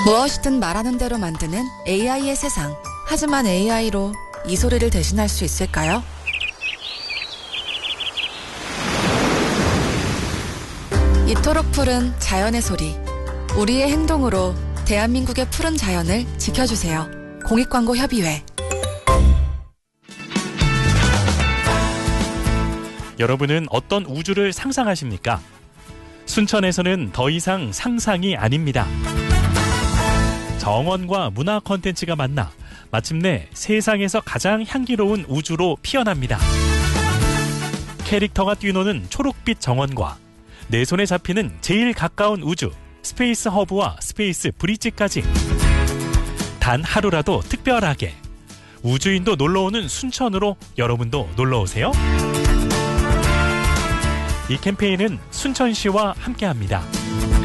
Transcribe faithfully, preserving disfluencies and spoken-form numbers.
무엇이든 말하는 대로 만드는 에이아이의 세상. 하지만 에이아이로 이 소리를 대신할 수 있을까요? 이토록 푸른 자연의 소리. 우리의 행동으로 대한민국의 푸른 자연을 지켜주세요. 공익광고협의회. 여러분은 어떤 우주를 상상하십니까? 순천에서는 더 이상 상상이 아닙니다. 정원과 문화 콘텐츠가 만나 마침내 세상에서 가장 향기로운 우주로 피어납니다. 캐릭터가 뛰노는 초록빛 정원과 내 손에 잡히는 제일 가까운 우주 스페이스 허브와 스페이스 브릿지까지 단 하루라도 특별하게 우주인도 놀러오는 순천으로 여러분도 놀러오세요. 이 캠페인은 순천시와 함께합니다.